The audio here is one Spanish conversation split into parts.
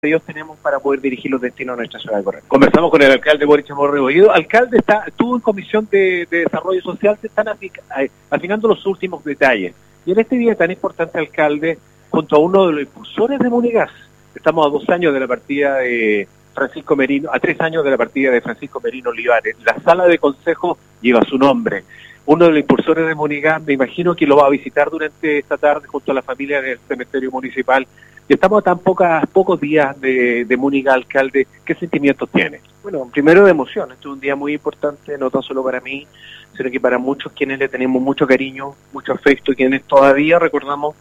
Dios tenemos para poder dirigir los destinos de nuestra ciudad de Coronel. Conversamos con el alcalde Boric Chamorro Rebolledo. Alcalde, estuvo en comisión de desarrollo social, se están afinando los últimos detalles. Y en este día tan importante, alcalde, junto a uno de los impulsores de Munigas, estamos a 2 años de la partida de Francisco Merino, a 3 años de la partida de Francisco Merino Olivares. La sala de consejo lleva su nombre. Uno de los impulsores de Munigas, me imagino que lo va a visitar durante esta tarde junto a la familia del cementerio municipal. Y estamos a tan pocos días de Munigas, alcalde. ¿Qué sentimientos tiene? Bueno, primero de emoción. Este es un día muy importante, no tan solo para mí, sino que para muchos quienes le tenemos mucho cariño, mucho afecto, quienes todavía recordamos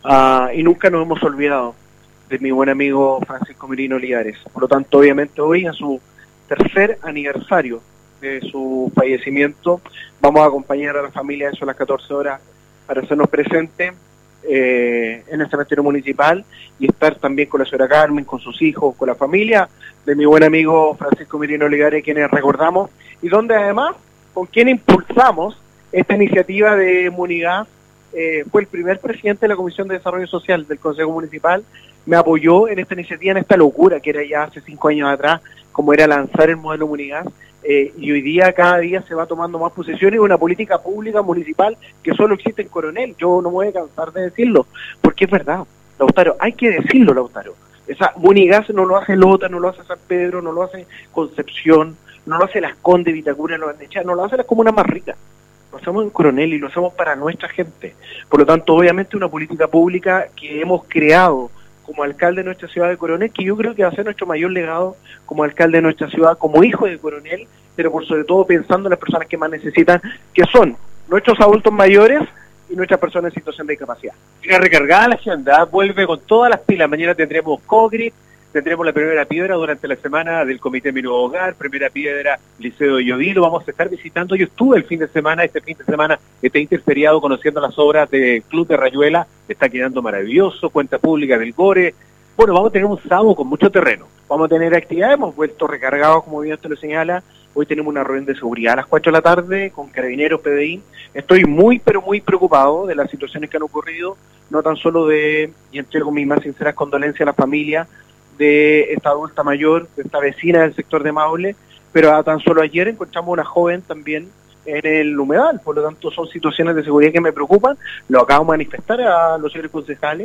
y nunca nos hemos olvidado de mi buen amigo Francisco Merino Olivares. Por lo tanto, obviamente hoy, en su 3er aniversario de su fallecimiento, vamos a acompañar a la familia eso a las 14 horas para hacernos presentes en el cementerio municipal y estar también con la señora Carmen, con sus hijos, con la familia de mi buen amigo Francisco Merino Olivares, quienes recordamos, y donde además, con quien impulsamos esta iniciativa de Munigas, fue el primer presidente de la Comisión de Desarrollo Social del Consejo Municipal, me apoyó en esta iniciativa, en esta locura que era ya hace 5 años atrás, como era lanzar el modelo Munigas, y hoy día, cada día se va tomando más posiciones de una política pública municipal que solo existe en Coronel. Yo no me voy a cansar de decirlo, porque es verdad, Lautaro, hay que decirlo, Lautaro. Esa Munigas no lo hace Lota, no lo hace San Pedro, no lo hace Concepción, no lo hace Las Condes, Vitacura, no lo hace las comunas más ricas. Lo hacemos en Coronel y lo hacemos para nuestra gente. Por lo tanto, obviamente, una política pública que hemos creado como alcalde de nuestra ciudad de Coronel, que yo creo que va a ser nuestro mayor legado como alcalde de nuestra ciudad, como hijo de Coronel, pero por sobre todo pensando en las personas que más necesitan, que son nuestros adultos mayores y nuestras personas en situación de discapacidad. Llega recargada la agenda, vuelve con todas las pilas. Mañana tendremos COGRIP, tendremos la primera piedra durante la semana del Comité Mi Nuevo Hogar, primera piedra Liceo de Lloví, lo vamos a estar visitando. Yo estuve este fin de semana, este interferiado, conociendo las obras del Club de Rayuela, está quedando maravilloso, cuenta pública del Gore. Bueno, vamos a tener un sábado con mucho terreno, vamos a tener actividades, hemos vuelto recargados, como bien usted lo señala. Hoy tenemos una reunión de seguridad a las 4 de la tarde con Carabineros, PDI. Estoy muy, pero muy preocupado de las situaciones que han ocurrido, no tan solo y entrego mis más sinceras condolencias a la familia de esta adulta mayor, de esta vecina del sector de Maule, pero tan solo ayer encontramos una joven también en el humedal. Por lo tanto, son situaciones de seguridad que me preocupan. Lo acabo de manifestar a los señores concejales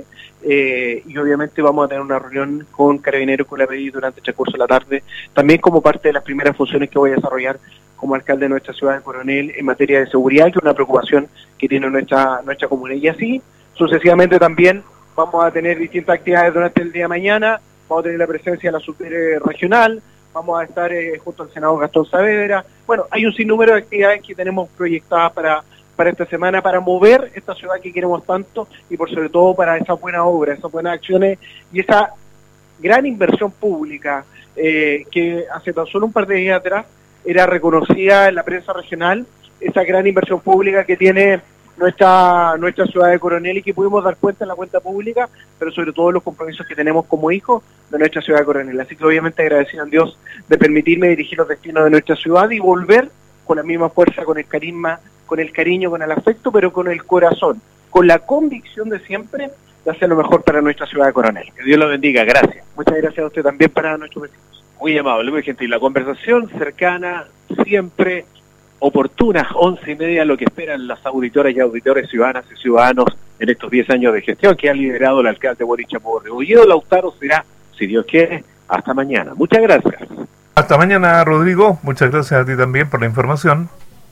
y obviamente vamos a tener una reunión con Carabineros, con la PDI durante el transcurso de la tarde, también como parte de las primeras funciones que voy a desarrollar como alcalde de nuestra ciudad de Coronel en materia de seguridad, que es una preocupación que tiene nuestra comunidad. Y así, sucesivamente también, vamos a tener distintas actividades durante el día de mañana. Vamos a tener la presencia de la subregional, vamos a estar junto al senador Gastón Saavedra. Bueno, hay un sinnúmero de actividades que tenemos proyectadas para esta semana, para mover esta ciudad que queremos tanto y por sobre todo para esas buenas obras, esas buenas acciones y esa gran inversión pública que hace tan solo un par de días atrás era reconocida en la prensa regional, esa gran inversión pública que tiene nuestra ciudad de Coronel y que pudimos dar cuenta en la cuenta pública, pero sobre todo los compromisos que tenemos como hijos de nuestra ciudad de Coronel. Así que obviamente agradecido a Dios de permitirme dirigir los destinos de nuestra ciudad y volver con la misma fuerza, con el carisma, con el cariño, con el afecto, pero con el corazón, con la convicción de siempre de hacer lo mejor para nuestra ciudad de Coronel. Que Dios lo bendiga, gracias. Muchas gracias a usted también para nuestros vecinos. Muy amable, muy gentil. La conversación cercana, siempre oportunas, 11:30, lo que esperan las auditoras y auditores, ciudadanas y ciudadanos en estos 10 años de gestión que ha liderado el alcalde Boric Chamorro Rebolledo. Lautaro, será, si Dios quiere, hasta mañana. Muchas gracias. Hasta mañana, Rodrigo. Muchas gracias a ti también por la información.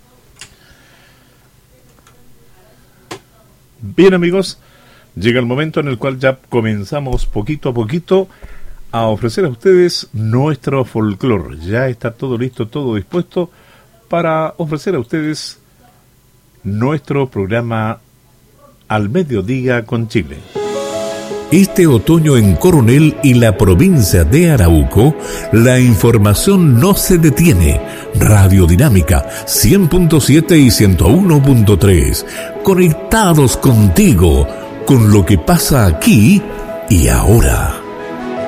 Bien, amigos, llega el momento en el cual ya comenzamos poquito a poquito a ofrecer a ustedes nuestro folclore. Ya está todo listo, todo dispuesto para ofrecer a ustedes nuestro programa Al Mediodía con Chile. Este otoño en Coronel y la provincia de Arauco, la información no se detiene. Radio Dinámica 100.7 y 101.3. Conectados contigo, con lo que pasa aquí y ahora.